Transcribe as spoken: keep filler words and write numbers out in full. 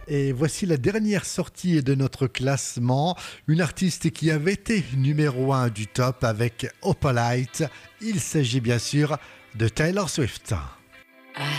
Et voici la dernière sortie de notre classement. Une artiste qui avait été numéro un du top avec Opalite. Il s'agit bien sûr de Taylor Swift.